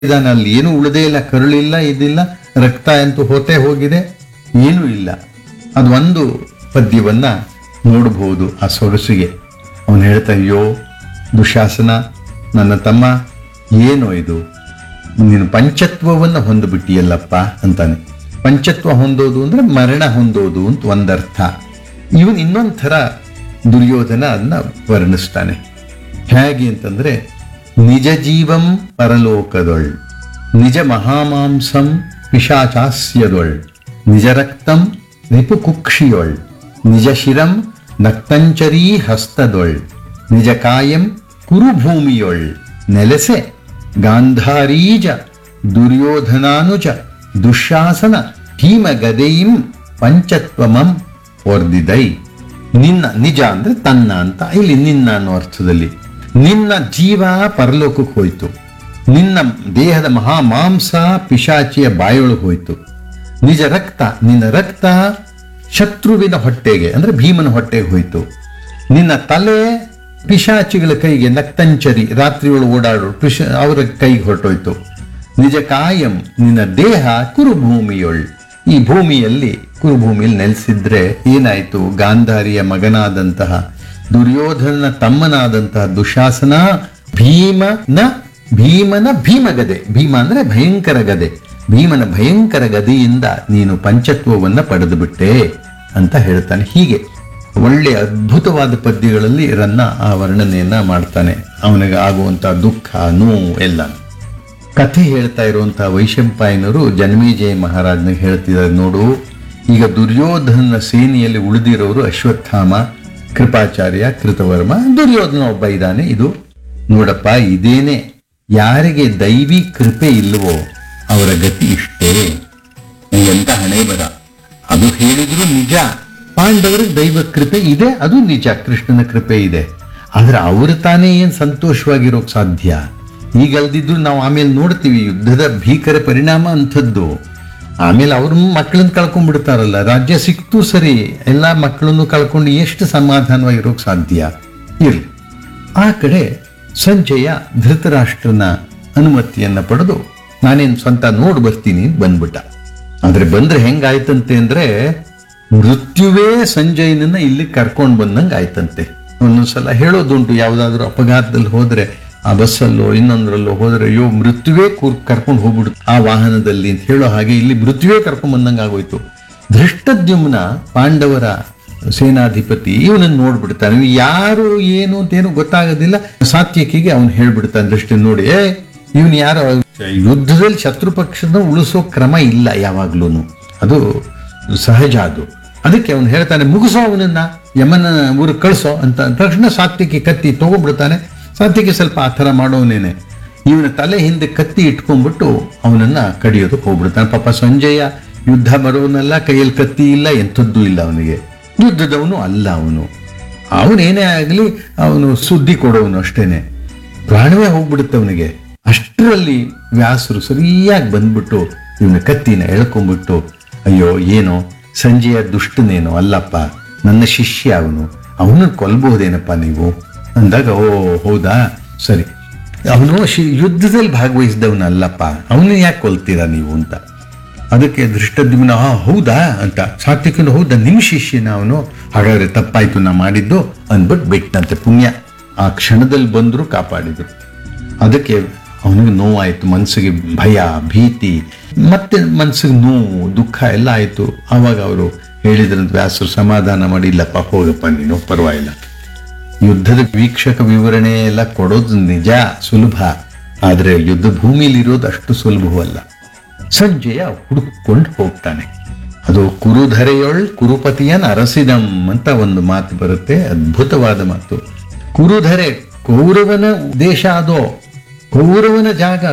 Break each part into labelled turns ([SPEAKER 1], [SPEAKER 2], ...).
[SPEAKER 1] ಇದಾನೆ, ಅಲ್ಲಿ ಏನೂ ಉಳಿದೇ ಇಲ್ಲ, ಕರುಳಿಲ್ಲ, ಇದಿಲ್ಲ, ರಕ್ತ ಅಂತೂ ಹೋತೆ ಹೋಗಿದೆ, ಏನೂ ಇಲ್ಲ. ಅದು ಒಂದು ಪದ್ಯವನ್ನ ನೋಡಬಹುದು ಆ ಸೊಗಸಿಗೆ. ಅವನು ಹೇಳ್ತಾ, ಅಯ್ಯೋ ದುಶಾಸನ, ನನ್ನ ತಮ್ಮ, ಏನೋ ಇದು, ನೀನು ಪಂಚತ್ವವನ್ನು ಹೊಂದಿಬಿಟ್ಟಿಯಲ್ಲಪ್ಪ ಅಂತಾನೆ. ಪಂಚತ್ವ ಹೊಂದೋದು ಅಂದ್ರೆ ಮರಣ ಹೊಂದೋದು ಅಂತ ಒಂದರ್ಥ. ಇವನು ಇನ್ನೊಂದು ಥರ ದುರ್ಯೋಧನ ಅದನ್ನ ವರ್ಣಿಸ್ತಾನೆ. ಹೇಗೆ ಅಂತಂದ್ರೆ, ನಿಜ ಜೀವಂ ಪರಲೋಕದೊಳ್, ನಿಜ ಮಹಾಮಾಂಸಂ ಪಿಶಾಚಾಸ್ಯದೊಳ್, ನಿಜ ರಕ್ತಂ ರಿಪು ಕುಕ್ಷಿಯೊಳ್, ನಿಜ ಶಿರಂ ನಕ್ತಂಚರೀ ಹಸ್ತದೊಳ್, ನಿಜ ಕಾಯಂ ಕುರುಭೂಮಿಯೊಳ್ ನೆಲೆಸೆ ಗಾಂಧಾರೀಜ ದುರ್ಯೋಧನಾನುಜ ದುಶ್ಯಾಸನ ಭೀಮ ಗದೆಯಿಂ ಪಂಚತ್ವಮಂ ಒರ್ದಿದೈ. ನಿನ್ನ, ನಿಜ ಅಂದ್ರೆ ತನ್ನ ಅಂತ, ಇಲ್ಲಿ ನಿನ್ನ ಅನ್ನೋ ಅರ್ಥದಲ್ಲಿ. ನಿನ್ನ ಜೀವ ಪರಲೋಕಕ್ಕೆ ಹೋಯ್ತು, ನಿನ್ನ ದೇಹದ ಮಹಾಮಾಂಸ ಪಿಶಾಚಿಯ ಬಾಯೊಳಗೆ ಹೋಯ್ತು. ನಿಜ ರಕ್ತ, ನಿನ್ನ ರಕ್ತ ಶತ್ರುವಿನ ಹೊಟ್ಟೆಗೆ ಅಂದ್ರೆ ಭೀಮನ ಹೊಟ್ಟೆಗೆ ಹೋಯ್ತು. ನಿನ್ನ ತಲೆ ಪಿಶಾಚಿಗಳ ಕೈಗೆ, ನಕ್ತಂಚರಿ ರಾತ್ರಿಯೊಳಗೆ ಓಡಾಡೋ ಅವರ ಕೈಗೆ ಹೊರಟೋಯ್ತು. ನಿಜ ಕಾಯಂ, ನಿನ್ನ ದೇಹ ಕುರುಭೂಮಿಯೊಳ್, ಈ ಭೂಮಿಯಲ್ಲಿ ಕುರುಭೂಮಿಯಲ್ಲಿ ನೆಲೆಸಿದ್ರೆ ಏನಾಯ್ತು, ಗಾಂಧಾರಿಯ ಮಗನಾದಂತಹ ದುರ್ಯೋಧನ ತಮ್ಮನಾದಂತಹ ದುಶಾಸನ ಭೀಮನ ಭೀಮಗದೆ, ಭೀಮ ಅಂದ್ರೆ ಭಯಂಕರ ಗದೆ, ಭೀಮನ ಭಯಂಕರ ಗದೆಯಿಂದ ನೀನು ಪಂಚತ್ವವನ್ನ ಪಡೆದು ಬಿಟ್ಟೆ ಅಂತ ಹೇಳ್ತಾನೆ. ಹೀಗೆ ಒಳ್ಳೆ ಅದ್ಭುತವಾದ ಪದ್ಯಗಳಲ್ಲಿ ರನ್ನ ಆ ವರ್ಣನೆಯನ್ನ ಮಾಡ್ತಾನೆ. ಅವನಿಗೆ ಆಗುವಂತ ದುಃಖ, ನೋವು ಎಲ್ಲ. ಕಥೆ ಹೇಳ್ತಾ ಇರುವಂತಹ ವೈಶಂಪಾಯನರು ಜನಮೇಜಯ ಮಹಾರಾಜನಿಗೆ ಹೇಳ್ತಿದ್ದಾರೆ, ನೋಡು, ಈಗ ದುರ್ಯೋಧನ ಸೇನೆಯಲ್ಲಿ ಉಳಿದಿರೋರು ಅಶ್ವತ್ಥಾಮ, ಕೃಪಾಚಾರ್ಯ, ಕೃತವರ್ಮ, ದುರ್ಯೋಧನ ಒಬ್ಬ ಇದ್ದಾನೆ. ಇದು ನೋಡಪ್ಪ, ಇದೇನೆ ಯಾರಿಗೆ ದೈವಿ ಕೃಪೆ ಇಲ್ಲವೋ ಅವರ ಗತಿ ಇಷ್ಟೇ. ಎಂತ ಹಣೆ ಬರ. ಅದು ಹೇಳಿದ್ರು ನಿಜ, ಪಾಂಡವರಿಗೆ ದೈವ ಕೃಪೆ ಇದೆ, ಅದು ನಿಜ, ಕೃಷ್ಣನ ಕೃಪೆ ಇದೆ. ಆದ್ರೆ ಅವರು ತಾನೇ ಏನ್ ಸಂತೋಷವಾಗಿರೋಕ್ ಸಾಧ್ಯ? ಈಗಲ್ದಿದ್ರು ನಾವು ಆಮೇಲೆ ನೋಡ್ತೀವಿ ಯುದ್ಧದ ಭೀಕರ ಪರಿಣಾಮ ಅಂಥದ್ದು. ಆಮೇಲೆ ಅವ್ರ ಮಕ್ಕಳನ್ನ ಕಳ್ಕೊಂಡ್ಬಿಡ್ತಾರಲ್ಲ, ರಾಜ್ಯ ಸಿಕ್ತು ಸರಿ, ಎಲ್ಲಾ ಮಕ್ಕಳನ್ನು ಕಳ್ಕೊಂಡು ಎಷ್ಟು ಸಮಾಧಾನವಾಗಿರೋಕ್ ಸಾಧ್ಯ? ಇರ್ಲಿ. ಆ ಕಡೆ ಸಂಜಯ ಧೃತರಾಷ್ಟ್ರನ ಅನುಮತಿಯನ್ನ ಪಡೆದು ನಾನೇನು ಸ್ವಂತ ನೋಡ್ ಬರ್ತೀನಿ ಬಂದ್ಬಿಟ್ಟ. ಆದ್ರೆ ಬಂದ್ರೆ ಹೆಂಗಾಯ್ತಂತೆ ಅಂದ್ರೆ, ಮೃತ್ಯುವೇ ಸಂಜಯನನ್ನ ಇಲ್ಲಿ ಕರ್ಕೊಂಡು ಬಂದಂಗೆ ಆಯ್ತಂತೆ. ಒಂದೊಂದ್ಸಲ ಹೇಳೋದುಂಟು, ಯಾವ್ದಾದ್ರು ಅಪಘಾತದಲ್ಲಿ ಹೋದ್ರೆ, ಆ ಬಸ್ಸಲ್ಲೋ ಇನ್ನೊಂದ್ರಲ್ಲೋ ಹೋದ್ರೆ, ಅಯ್ಯೋ ಮೃತ್ಯುವೇ ಕರ್ಕೊಂಡು ಹೋಗ್ಬಿಡುತ್ತೆ ಆ ವಾಹನದಲ್ಲಿ ಅಂತ ಹೇಳೋ ಹಾಗೆ ಇಲ್ಲಿ ಮೃತ್ಯುವೇ ಕರ್ಕೊಂಡ್ ಬಂದಂಗೆ ಆಗೋಯ್ತು. ಧೃಷ್ಟದ್ಯುಮ್ನ ಪಾಂಡವರ ಸೇನಾಧಿಪತಿ ಇವನನ್ನು ನೋಡ್ಬಿಡ್ತಾನೆ. ಯಾರು ಏನು ಅಂತೇನು ಗೊತ್ತಾಗೋದಿಲ್ಲ. ಸಾತ್ಯಕಿಗೆ ಅವನು ಹೇಳ್ಬಿಡ್ತಾನೆ ದೃಷ್ಟಿ ನೋಡಿ, ಇವನು ಯಾರು, ಯುದ್ಧದಲ್ಲಿ ಶತ್ರು ಪಕ್ಷದ ಉಳಿಸೋ ಕ್ರಮ ಇಲ್ಲ ಯಾವಾಗ್ಲೂ, ಅದು ಸಹಜ. ಅದು ಅದಕ್ಕೆ ಅವನು ಹೇಳ್ತಾನೆ, ಮುಗಿಸೋ ಅವನನ್ನ, ಯಮನ ಊರಿಗೆ ಕಳಿಸೋ ಅಂತ. ತಕ್ಷಣ ಸಾತ್ಯಕಿ ಕತ್ತಿ ತಗೊಂಡ್ಬಿಡ್ತಾನೆ. ಸಾತ್ಯಕಿ ಸ್ವಲ್ಪ ಆ ಥರ ಮಾಡೋನೇನೆ, ಇವನ ತಲೆ ಹಿಂದೆ ಕತ್ತಿ ಇಟ್ಕೊಂಡ್ಬಿಟ್ಟು ಅವನನ್ನ ಕಡಿಯೋದಕ್ಕೆ ಹೋಗ್ಬಿಡ್ತಾನೆ. ಪಾಪ ಸಂಜಯ ಯುದ್ಧ ಬರೋನಲ್ಲ, ಕೈಯಲ್ಲಿ ಕತ್ತಿ ಇಲ್ಲ, ಎಂಥದ್ದು ಇಲ್ಲ ಅವನಿಗೆ, ಯುದ್ಧದವನು ಅಲ್ಲ ಅವನು. ಅವನೇನೇ ಆಗಲಿ ಅವನು ಸುದ್ದಿ ಕೊಡೋನು ಅಷ್ಟೇನೆ, ಪ್ರಾಣವೇ ಹೋಗ್ಬಿಡುತ್ತೆ ಅವನಿಗೆ. ಅಷ್ಟರಲ್ಲಿ ವ್ಯಾಸರು ಸರಿಯಾಗಿ ಬಂದ್ಬಿಟ್ಟು ಇವನ ಕತ್ತಿನ ಎಳ್ಕೊಂಡ್ಬಿಟ್ಟು, ಅಯ್ಯೋ ಏನೋ ಸಂಜೆಯ ದುಷ್ಟನೇನೋ ಅಲ್ಲಪ್ಪ, ನನ್ನ ಶಿಷ್ಯ ಅವನು, ಅವನು ಕೊಲ್ಬಹುದೇನಪ್ಪ ನೀವು ಅಂದಾಗ, ಓ ಹೌದಾ ಸರಿ, ಅವನು ಯುದ್ಧದಲ್ಲಿ ಭಾಗವಹಿಸಿದವನಲ್ಲಪ್ಪ, ಅವನು ಯಾಕೆ ಕೊಲ್ತೀರಾ ನೀವು ಅಂತ. ಅದಕ್ಕೆ ಧೃಷ್ಟದ್ಯುಮ್ನ ಹೌದಾ ಅಂತ, ಸಾತ್ವಿಕನು ಹೌದಾ ನಿಮ್ಮ ಶಿಷ್ಯನ ಅವನು, ಹಾಗಾದ್ರೆ ತಪ್ಪಾಯ್ತು ನಾ ಮಾಡಿದ್ದು ಅಂದ್ಬಿಟ್ಟು ಬಿಟ್ಟಂತೆ. ಪುಣ್ಯ ಆ ಕ್ಷಣದಲ್ಲಿ ಬಂದ್ರು ಕಾಪಾಡಿದ್ರು. ಅದಕ್ಕೆ ಅವನಿಗೆ ನೋವಾಯ್ತು, ಮನಸ್ಸಿಗೆ ಭಯ, ಭೀತಿ, ಮತ್ತೆ ಮನಸ್ಸಿಗೆ ನೋವು, ದುಃಖ ಎಲ್ಲ ಆಯ್ತು. ಆವಾಗ ಅವರು ಹೇಳಿದ್ರಂತ ವ್ಯಾಸರು ಸಮಾಧಾನ ಮಾಡಿ, ಇಲ್ಲಪ್ಪ ಹೋಗಪ್ಪ ನೀನು, ಪರವಾಗಿಲ್ಲ. ಯುದ್ಧದ ವೀಕ್ಷಕ ವಿವರಣೆ ಎಲ್ಲ ಕೊಡೋದು ನಿಜ ಸುಲಭ, ಆದ್ರೆ ಯುದ್ಧ ಭೂಮಿಲಿರೋದು ಅಷ್ಟು ಸುಲಭವಲ್ಲ. ಸಂಜಯ ಹುಡುಕೊಂಡು ಹೋಗ್ತಾನೆ. ಅದು ಕುರುಧರೆಯೊಳ್ ಕುರುಪತಿಯನ್ ಅರಸಿದಂ ಅಂತ ಒಂದು ಮಾತು ಬರುತ್ತೆ, ಅದ್ಭುತವಾದ ಮಾತು. ಕುರುಧರೆ ಕೌರವನ ದೇಶ, ಅದೋ ಕೌರವನ ಜಾಗ,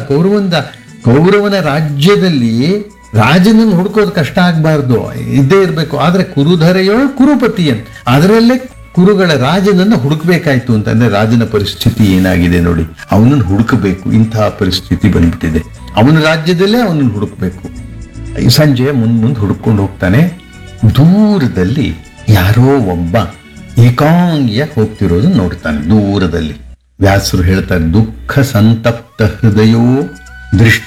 [SPEAKER 1] ಕೌರವನ ರಾಜ್ಯದಲ್ಲಿ ರಾಜನನ್ನು ಹುಡುಕೋದು ಕಷ್ಟ ಆಗ್ಬಾರ್ದು, ಇದ್ದೇ ಇರಬೇಕು. ಆದ್ರೆ ಕುರುಧರೆಯೊಳ್ ಕುರುಪತಿಯನ್, ಅದರಲ್ಲೇ ಕುರುಗಳ ರಾಜನನ್ನ ಹುಡುಕ್ಬೇಕಾಯ್ತು ಅಂತಂದ್ರೆ ರಾಜನ ಪರಿಸ್ಥಿತಿ ಏನಾಗಿದೆ ನೋಡಿ, ಅವನನ್ನು ಹುಡುಕಬೇಕು, ಇಂತಹ ಪರಿಸ್ಥಿತಿ ಬಂದ್ಬಿಟ್ಟಿದೆ. ಅವನ ರಾಜ್ಯದಲ್ಲೇ ಅವನನ್ನು ಹುಡುಕ್ಬೇಕು. ಸಂಜೆ ಮುಂದೆ ಹುಡುಕೊಂಡು ಹೋಗ್ತಾನೆ. ದೂರದಲ್ಲಿ ಯಾರೋ ಒಬ್ಬ ಏಕಾಂಗಿಯಾಗಿ ಹೋಗ್ತಿರೋದು ನೋಡ್ತಾನೆ ದೂರದಲ್ಲಿ. ವ್ಯಾಸರು ಹೇಳ್ತಾರೆ, ದುಃಖ ಸಂತಪ್ತ ಹೃದಯೋ ದೃಷ್ಟಿ